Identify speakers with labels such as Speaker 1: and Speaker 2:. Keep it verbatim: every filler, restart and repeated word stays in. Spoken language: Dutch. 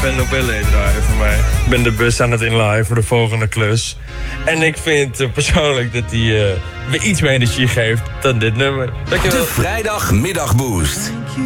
Speaker 1: Ben Nobele draaien voor mij. Ik ben de bus aan het inlaaien voor de volgende klus. En ik vind uh, persoonlijk dat hij uh, weer iets meer energie geeft dan dit nummer. Dankjewel.
Speaker 2: De vrijdagmiddagboost.